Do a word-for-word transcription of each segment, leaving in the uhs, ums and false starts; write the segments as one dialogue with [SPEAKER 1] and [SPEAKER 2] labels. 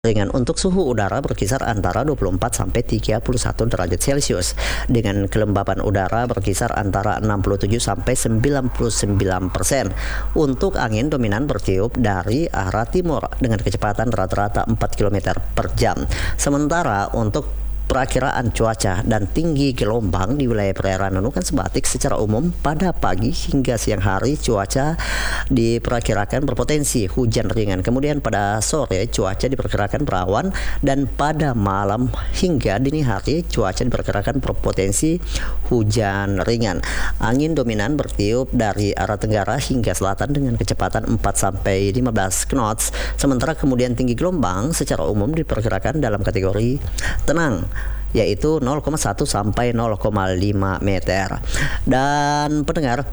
[SPEAKER 1] Dengan untuk suhu udara berkisar antara dua puluh empat sampai tiga puluh satu derajat Celcius dengan kelembapan udara berkisar antara enam puluh tujuh sampai sembilan puluh sembilan persen. Untuk angin dominan bertiup dari arah timur dengan kecepatan rata-rata empat kilometer per jam. Sementara untuk perakiraan cuaca dan tinggi gelombang di wilayah perairan Nunukan Sebatik secara umum pada pagi hingga siang hari cuaca diperkirakan berpotensi hujan ringan. Kemudian pada sore cuaca diperkirakan berawan dan pada malam hingga dini hari cuaca diperkirakan berpotensi hujan ringan. Angin dominan bertiup dari arah tenggara hingga selatan dengan kecepatan empat sampai lima belas knots. Sementara kemudian tinggi gelombang secara umum diperkirakan dalam kategori tenang, yaitu nol koma satu sampai nol koma lima meter. Dan pendengar,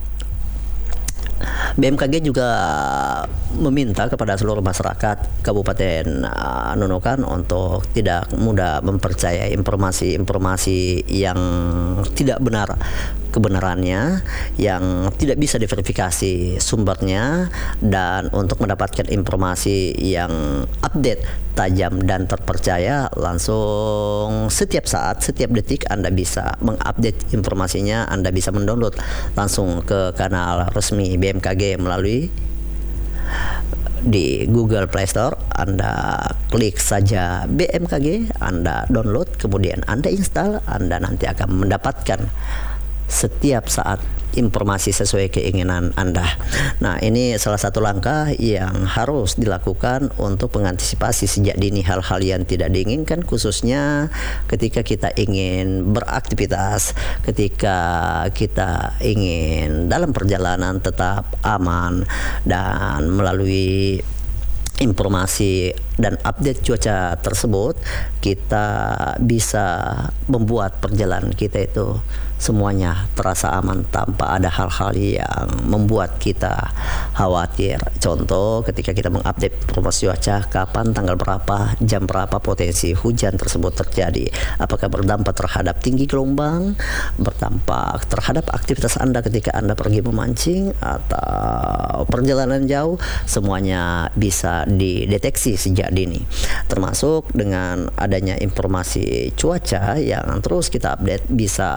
[SPEAKER 1] B M K G juga meminta kepada seluruh masyarakat Kabupaten uh, Nunukan untuk tidak mudah mempercayai informasi-informasi yang tidak benar kebenarannya, yang tidak bisa diverifikasi sumbernya, dan untuk mendapatkan informasi yang update, tajam, dan terpercaya langsung setiap saat, setiap detik Anda bisa mengupdate informasinya. Anda bisa mendownload langsung ke kanal resmi B M K G melalui di Google Play Store. Anda klik saja B M K G, Anda download, kemudian Anda install, Anda nanti akan mendapatkan setiap saat informasi sesuai keinginan Anda. Nah, ini salah satu langkah yang harus dilakukan untuk mengantisipasi sejak dini hal-hal yang tidak diinginkan, khususnya ketika kita ingin beraktivitas, ketika kita ingin dalam perjalanan tetap aman, dan melalui informasi dan update cuaca tersebut kita bisa membuat perjalanan kita itu semuanya terasa aman tanpa ada hal-hal yang membuat kita khawatir. Contoh, ketika kita mengupdate informasi cuaca, kapan, tanggal berapa, jam berapa potensi hujan tersebut terjadi, apakah berdampak terhadap tinggi gelombang, berdampak terhadap aktivitas Anda ketika Anda pergi memancing atau perjalanan jauh, semuanya bisa dideteksi sejak dini. Termasuk dengan adanya informasi cuaca yang terus kita update bisa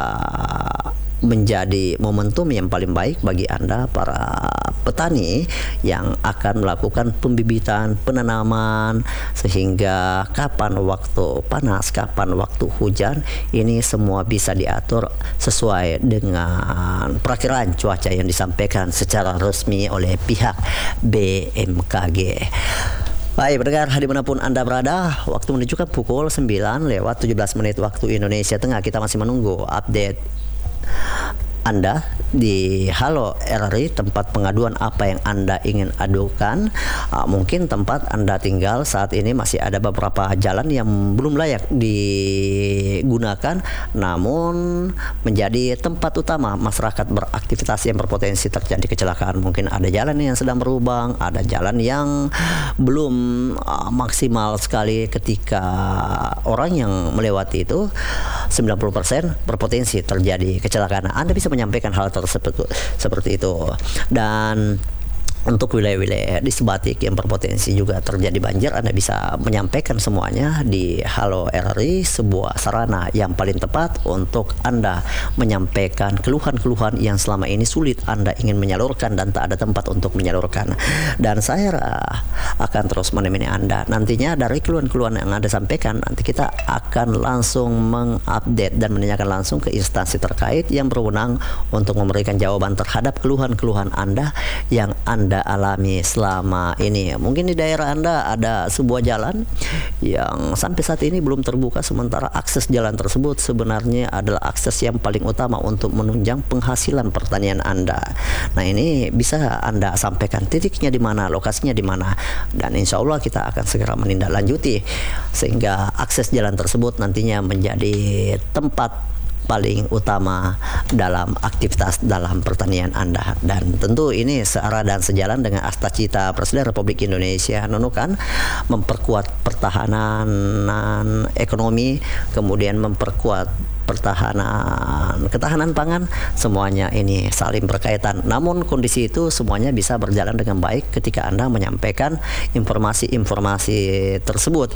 [SPEAKER 1] menjadi momentum yang paling baik bagi Anda para petani yang akan melakukan pembibitan, penanaman, sehingga kapan waktu panas, kapan waktu hujan, ini semua bisa diatur sesuai dengan perakiraan cuaca yang disampaikan secara resmi oleh pihak B M K G. Baik pendengar, dimanapun Anda berada, waktu menunjukkan pukul sembilan lewat tujuh belas menit waktu Indonesia Tengah. Kita masih menunggu update Anda di Halo R R I, tempat pengaduan apa yang Anda ingin adukan. Uh, mungkin tempat Anda tinggal saat ini masih ada beberapa jalan yang belum layak digunakan, namun menjadi tempat utama masyarakat beraktivitas yang berpotensi terjadi kecelakaan. Mungkin ada jalan yang sedang berlubang, ada jalan yang belum uh, maksimal sekali. Ketika orang yang melewati itu sembilan puluh persen berpotensi terjadi kecelakaan. Anda bisa menyampaikan hal tersebut seperti itu. Dan untuk wilayah-wilayah di Sebatik yang berpotensi juga terjadi banjir, Anda bisa menyampaikan semuanya di Halo R R I, sebuah sarana yang paling tepat untuk Anda menyampaikan keluhan-keluhan yang selama ini sulit Anda ingin menyalurkan dan tak ada tempat untuk menyalurkan. Dan saya akan terus menemani Anda. Nantinya dari keluhan-keluhan yang Anda sampaikan, nanti kita akan langsung mengupdate dan menanyakan langsung ke instansi terkait yang berwenang untuk memberikan jawaban terhadap keluhan-keluhan Anda yang Anda alami selama ini. Mungkin di daerah Anda ada sebuah jalan yang sampai saat ini belum terbuka, sementara akses jalan tersebut sebenarnya adalah akses yang paling utama untuk menunjang penghasilan pertanian Anda. Nah, ini bisa Anda sampaikan titiknya di mana, lokasinya di mana, dan insya Allah kita akan segera menindaklanjuti sehingga akses jalan tersebut nantinya menjadi tempat paling utama dalam aktivitas dalam pertanian Anda. Dan tentu ini searah dan sejalan dengan cita Presiden Republik Indonesia Nunukan memperkuat pertahanan ekonomi, kemudian memperkuat pertahanan ketahanan pangan, semuanya ini saling berkaitan. Namun kondisi itu semuanya bisa berjalan dengan baik ketika Anda menyampaikan informasi-informasi tersebut